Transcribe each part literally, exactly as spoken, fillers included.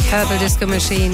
Purple Disco Machine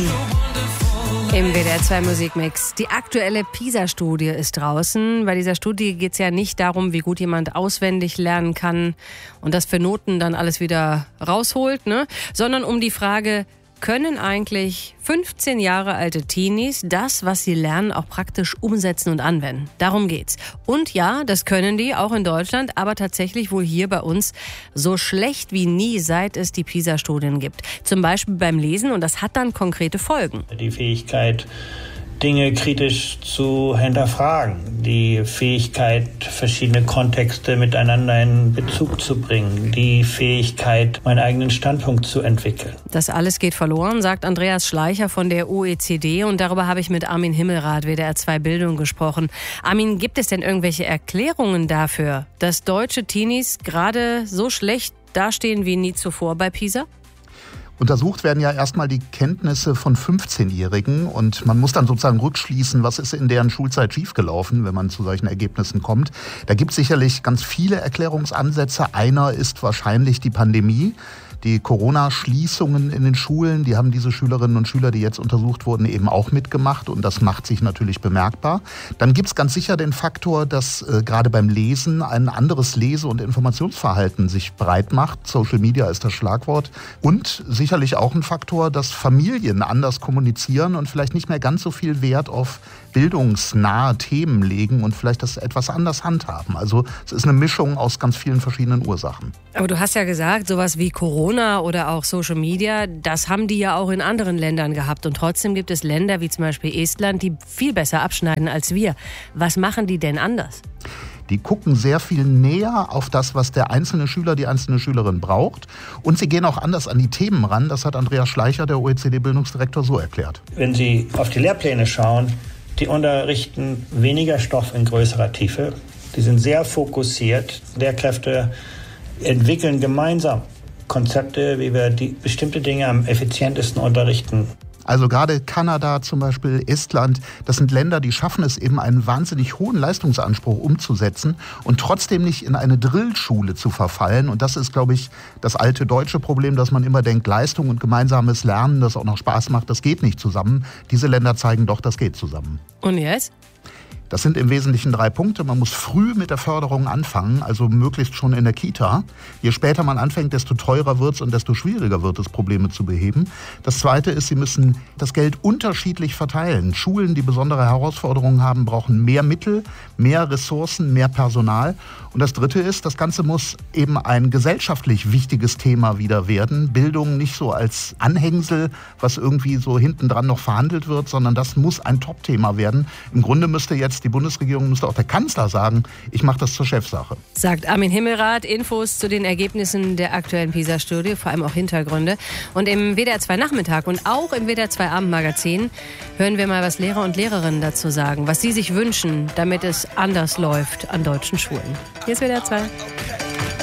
im W D R zwei Musikmix. Die aktuelle PISA-Studie ist draußen. Bei dieser Studie geht es ja nicht darum, wie gut jemand auswendig lernen kann und das für Noten dann alles wieder rausholt, ne? Sondern um die Frage, können eigentlich fünfzehn Jahre alte Teenies das, was sie lernen, auch praktisch umsetzen und anwenden? Darum geht's. Und ja, das können die, auch in Deutschland, aber tatsächlich wohl hier bei uns so schlecht wie nie, seit es die PISA-Studien gibt. Zum Beispiel beim Lesen, und das hat dann konkrete Folgen. Die Fähigkeit, Dinge kritisch zu hinterfragen, die Fähigkeit, verschiedene Kontexte miteinander in Bezug zu bringen, die Fähigkeit, meinen eigenen Standpunkt zu entwickeln. Das alles geht verloren, sagt Andreas Schleicher von der O E C D, und darüber habe ich mit Armin Himmelrath, W D R zwei Bildung, gesprochen. Armin, gibt es denn irgendwelche Erklärungen dafür, dass deutsche Teenies gerade so schlecht dastehen wie nie zuvor bei PISA? Untersucht werden ja erstmal die Kenntnisse von fünfzehnjährigen und man muss dann sozusagen rückschließen, was ist in deren Schulzeit schiefgelaufen, wenn man zu solchen Ergebnissen kommt. Da gibt es sicherlich ganz viele Erklärungsansätze. Einer ist wahrscheinlich die Pandemie. Die Corona-Schließungen in den Schulen, die haben diese Schülerinnen und Schüler, die jetzt untersucht wurden, eben auch mitgemacht, und das macht sich natürlich bemerkbar. Dann gibt es ganz sicher den Faktor, dass äh, gerade beim Lesen ein anderes Lese- und Informationsverhalten sich breit macht. Social Media ist das Schlagwort. Und sicherlich auch ein Faktor, dass Familien anders kommunizieren und vielleicht nicht mehr ganz so viel Wert auf bildungsnahe Themen legen und vielleicht das etwas anders handhaben. Also es ist eine Mischung aus ganz vielen verschiedenen Ursachen. Aber du hast ja gesagt, sowas wie Corona oder auch Social Media, das haben die ja auch in anderen Ländern gehabt. Und trotzdem gibt es Länder wie zum Beispiel Estland, die viel besser abschneiden als wir. Was machen die denn anders? Die gucken sehr viel näher auf das, was der einzelne Schüler, die einzelne Schülerin braucht. Und sie gehen auch anders an die Themen ran. Das hat Andreas Schleicher, der O E C D-Bildungsdirektor, so erklärt. Wenn Sie auf die Lehrpläne schauen, die unterrichten weniger Stoff in größerer Tiefe. Die sind sehr fokussiert. Lehrkräfte entwickeln gemeinsam Konzepte, wie wir die bestimmte Dinge am effizientesten unterrichten. Also gerade Kanada zum Beispiel, Estland, das sind Länder, die schaffen es eben, einen wahnsinnig hohen Leistungsanspruch umzusetzen und trotzdem nicht in eine Drillschule zu verfallen. Und das ist, glaube ich, das alte deutsche Problem, dass man immer denkt, Leistung und gemeinsames Lernen, das auch noch Spaß macht, das geht nicht zusammen. Diese Länder zeigen doch, das geht zusammen. Und jetzt? Das sind im Wesentlichen drei Punkte. Man muss früh mit der Förderung anfangen, also möglichst schon in der Kita. Je später man anfängt, desto teurer wird es und desto schwieriger wird es, Probleme zu beheben. Das Zweite ist, Sie müssen das Geld unterschiedlich verteilen. Schulen, die besondere Herausforderungen haben, brauchen mehr Mittel, mehr Ressourcen, mehr Personal. Und das Dritte ist, das Ganze muss eben ein gesellschaftlich wichtiges Thema wieder werden. Bildung nicht so als Anhängsel, was irgendwie so hinten dran noch verhandelt wird, sondern das muss ein Top-Thema werden. Im Grunde müsste jetzt die Bundesregierung, müsste auch der Kanzler sagen, ich mache das zur Chefsache. Sagt Armin Himmelrath. Infos zu den Ergebnissen der aktuellen PISA-Studie, vor allem auch Hintergründe. Und im W D R zwei Nachmittag und auch im W D R zwei Abendmagazin hören wir mal, was Lehrer und Lehrerinnen dazu sagen, was sie sich wünschen, damit es anders läuft an deutschen Schulen. Hier ist W D R zwei.